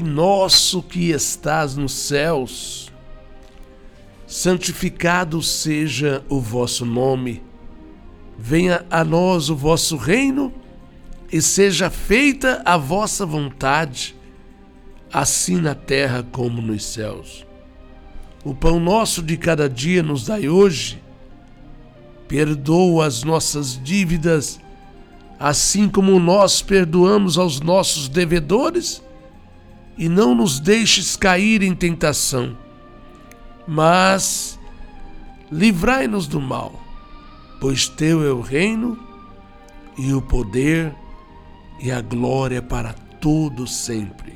Nosso que estás nos céus, santificado seja o vosso nome. Venha a nós o vosso reino e seja feita a vossa vontade, assim na terra como nos céus. O pão nosso de cada dia nos dai hoje. Perdoa as nossas dívidas, assim como nós perdoamos aos nossos devedores, e não nos deixes cair em tentação, mas livrai-nos do mal, pois teu é o reino e o poder e a glória para todo sempre.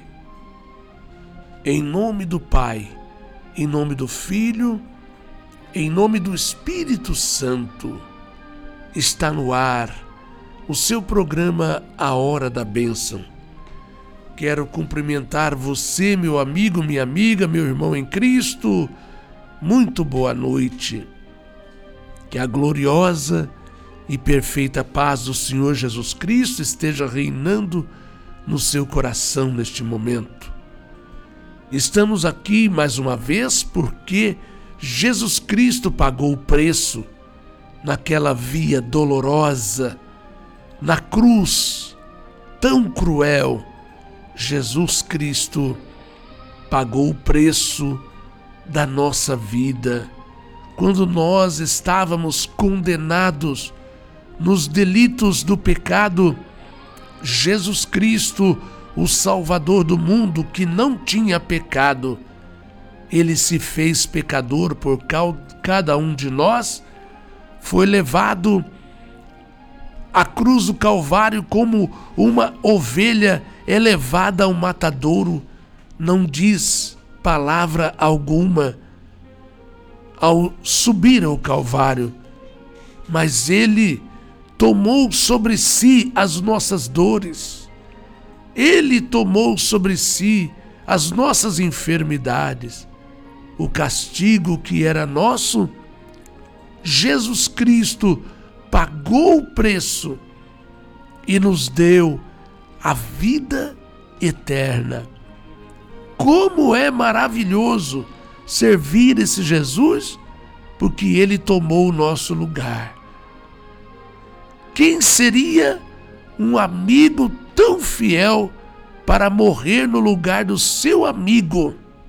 Em nome do Pai, em nome do Filho, em nome do Espírito Santo, está no ar o seu programa A Hora da Bênção. Quero cumprimentar você, meu amigo, minha amiga, meu irmão em Cristo. Muito boa noite. Que a gloriosa e perfeita paz do Senhor Jesus Cristo esteja reinando no seu coração neste momento. Estamos aqui mais uma vez porque Jesus Cristo pagou o preço naquela via dolorosa, na cruz tão cruel. Jesus Cristo pagou o preço da nossa vida. Quando nós estávamos condenados nos delitos do pecado, Jesus Cristo, o Salvador do mundo que não tinha pecado, ele se fez pecador por cada um de nós, foi levado à cruz do Calvário como uma ovelha é levada ao matadouro, não diz palavra alguma ao subir ao Calvário, mas ele tomou sobre si as nossas dores, ele tomou sobre si as nossas enfermidades, o castigo que era nosso. Jesus Cristo pagou o preço e nos deu a vida eterna. Como é maravilhoso servir esse Jesus, porque ele tomou o nosso lugar. Quem seria um amigo tão fiel para morrer no lugar do seu amigo?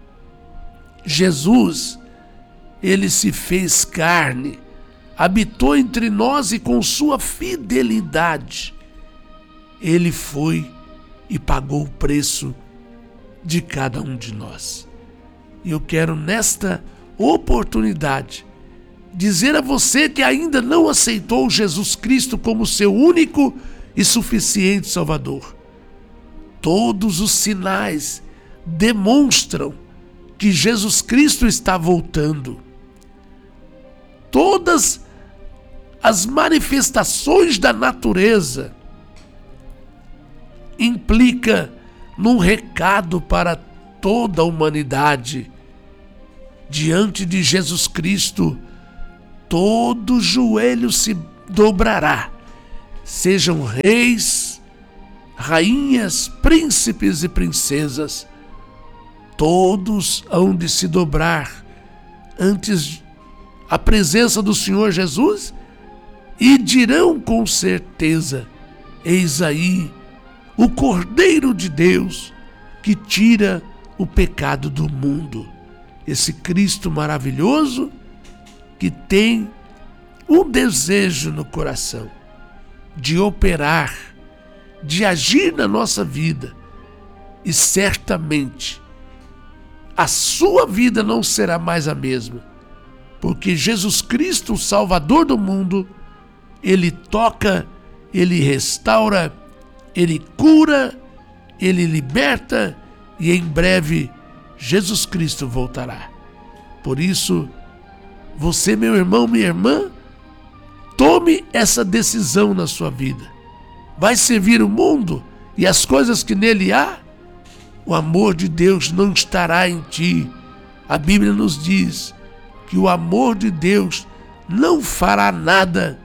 Jesus, ele se fez carne, habitou entre nós e com sua fidelidade ele foi e pagou o preço de cada um de nós. E eu quero nesta oportunidade dizer a você que ainda não aceitou Jesus Cristo como seu único e suficiente Salvador. Todos os sinais demonstram que Jesus Cristo está voltando. Todas as manifestações da natureza implica num recado para toda a humanidade. Diante de Jesus Cristo, todo joelho se dobrará, sejam reis, rainhas, príncipes e princesas, todos hão de se dobrar antes a presença do Senhor Jesus e dirão com certeza: eis aí o Cordeiro de Deus que tira o pecado do mundo. Esse Cristo maravilhoso que tem um desejo no coração de operar, de agir na nossa vida, e certamente a sua vida não será mais a mesma, porque Jesus Cristo, o Salvador do mundo, ele toca, ele restaura, ele cura, ele liberta, e em breve Jesus Cristo voltará. Por isso, você, meu irmão, minha irmã, tome essa decisão na sua vida. Vai servir o mundo e as coisas que nele há? O amor de Deus não estará em ti. A Bíblia nos diz que o amor de Deus não fará nada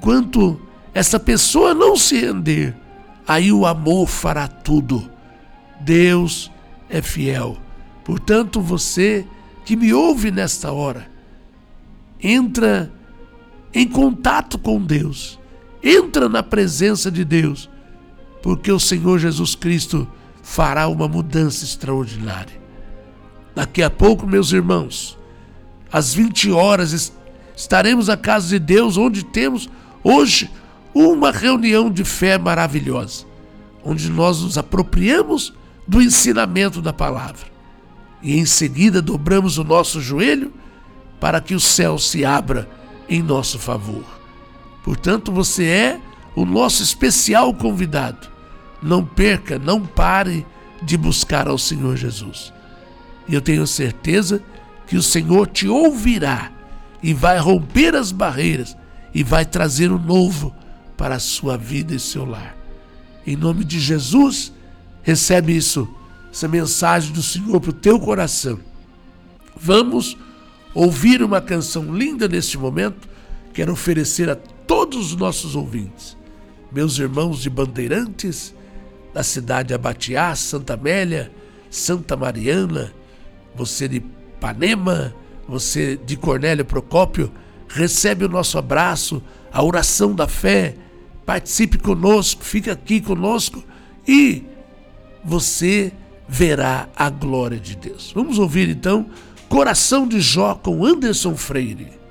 enquanto essa pessoa não se render. Aí o amor fará tudo. Deus é fiel. Portanto, você que me ouve nesta hora, entra em contato com Deus, entra na presença de Deus, porque o Senhor Jesus Cristo fará uma mudança extraordinária. Daqui a pouco, meus irmãos, às 20 horas, estaremos na casa de Deus, onde temos hoje uma reunião de fé maravilhosa, onde nós nos apropriamos do ensinamento da palavra e em seguida dobramos o nosso joelho para que o céu se abra em nosso favor. Portanto, você é o nosso especial convidado. Não perca, não pare de buscar ao Senhor Jesus. E eu tenho certeza que o Senhor te ouvirá e vai romper as barreiras e vai trazer o novo para a sua vida e seu lar. Em nome de Jesus, recebe isso, essa mensagem do Senhor para o teu coração. Vamos ouvir uma canção linda neste momento. Quero oferecer a todos os nossos ouvintes, meus irmãos de Bandeirantes, da cidade de Abatiá, Santa Amélia, Santa Mariana, você de Ipanema, você de Cornélio Procópio, recebe o nosso abraço, a oração da fé, participe conosco, fique aqui conosco e você verá a glória de Deus. Vamos ouvir então Coração de Jó com Anderson Freire.